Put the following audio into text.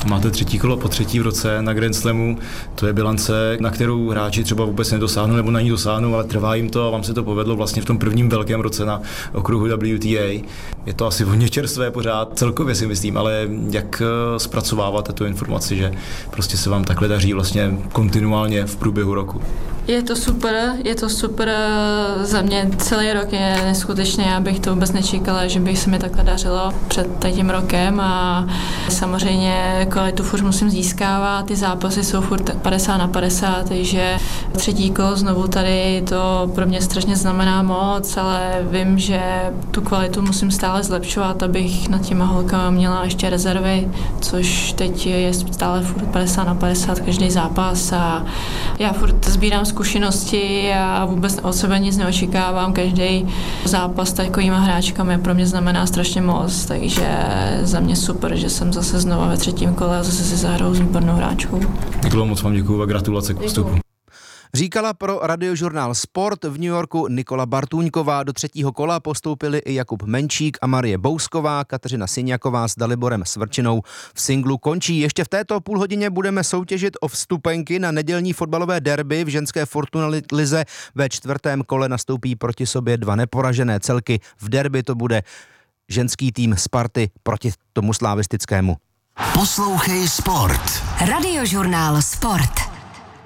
Máte třetí kolo po třetí v roce na Grand Slamu, to je bilance, na kterou hráči třeba vůbec nedosáhnou nebo na ní dosáhnou, ale trvá jim to a vám se to povedlo vlastně v tom prvním velkém roce na okruhu WTA. Je to asi hodně čerstvé pořád, celkově si myslím, ale jak zpracováváte tu informaci, že prostě se vám takhle daří vlastně kontinuálně v průběhu roku? Je to super, za mě celý rok je neskutečný, já bych to vůbec nečekala, že bych se mi takhle dařilo před tím rokem a samozřejmě kvalitu furt musím získávat, ty zápasy jsou furt 50/50, takže třetí kolo znovu tady to pro mě strašně znamená moc, ale vím, že tu kvalitu musím stále zlepšovat, abych nad těma holkama měla ještě rezervy, což teď je stále furt 50/50 každý zápas a já furt sbírám zkušenosti a vůbec od sebe nic neočekávám. Každý zápas s takovýma hráčkami pro mě znamená strašně moc, takže za mě super, že jsem zase znova ve třetím kole a zase si zahraju s výbornou hráčkou. Nikolo, moc vám děkuju a gratulace k postupu. Říkala pro radiožurnál Sport v New Yorku Nikola Bartůňková. Do třetího kola postoupili i Jakub Menčík a Marie Bousková. Kateřina Syňaková s Daliborem Svrčinou v singlu končí. Ještě v této půlhodině budeme soutěžit o vstupenky na nedělní fotbalové derby v ženské Fortuna lize. Ve čtvrtém kole nastoupí proti sobě dva neporažené celky. V derby to bude ženský tým Sparty proti tomu slavistickému. Poslouchej Sport. Radiožurnál Sport.